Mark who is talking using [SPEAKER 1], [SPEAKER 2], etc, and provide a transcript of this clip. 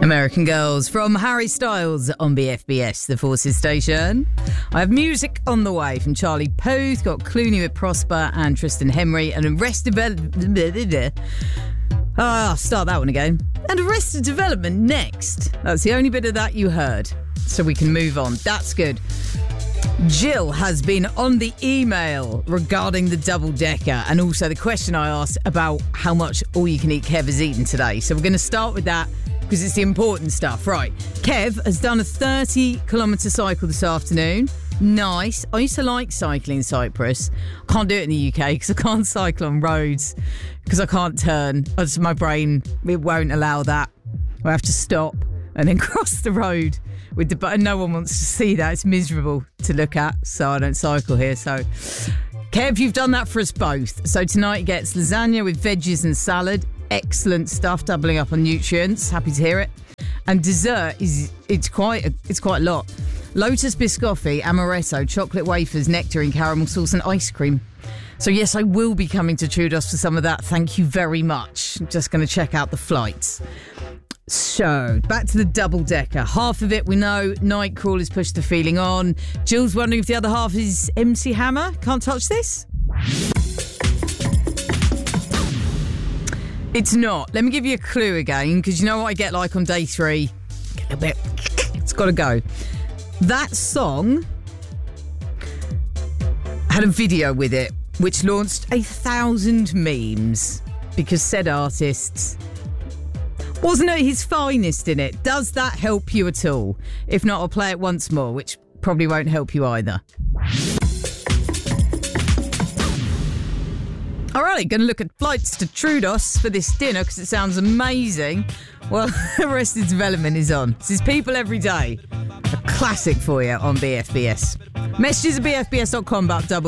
[SPEAKER 1] American Girls from Harry Styles on BFBS, the Forces station. I have music on the way from Charlie Puth, got Clooney with Prosper and Tristan Henry, and Arrested Development. I'll start that one again. And Arrested Development next. That's the only bit of that you heard. So we can move on. That's good. Jill has been on the email regarding the double-decker and also the question I asked about how much all-you-can-eat Kev has eaten today. So we're going to start with that because it's the important stuff. Right. Kev has done a 30-kilometre cycle this afternoon. Nice. I used to like cycling in Cyprus. I can't do it in the UK because I can't cycle on roads because I can't turn. My brain, it won't allow that. I have to stop and then cross the road. But no one wants to see that. It's miserable to look at, so I don't cycle here. So, Kev, you've done that for us both. So tonight gets lasagna with veggies and salad. Excellent stuff, doubling up on nutrients. Happy to hear it. And dessert it's quite a lot. Lotus biscotti, amaretto, chocolate wafers, nectarine, caramel sauce, and ice cream. So yes, I will be coming to Troodos for some of that. Thank you very much. I'm just going to check out the flights. So, back to the double-decker. Half of it we know, Nightcrawler has pushed the feeling on. Jill's wondering if the other half is MC Hammer. Can't touch this? It's not. Let me give you a clue again, because you know what I get like on day 3? Get a bit. It's got to go. That song had a video with it, which launched 1,000 memes, because said artists wasn't at his finest in it. Does that help you at all? If not, I'll play it once more, which probably won't help you either. All right, going to look at flights to Troodos for this dinner because it sounds amazing. Well, Arrested Development is on. This is People Every Day. A classic for you on BFBS. Messages at bfbs.com about double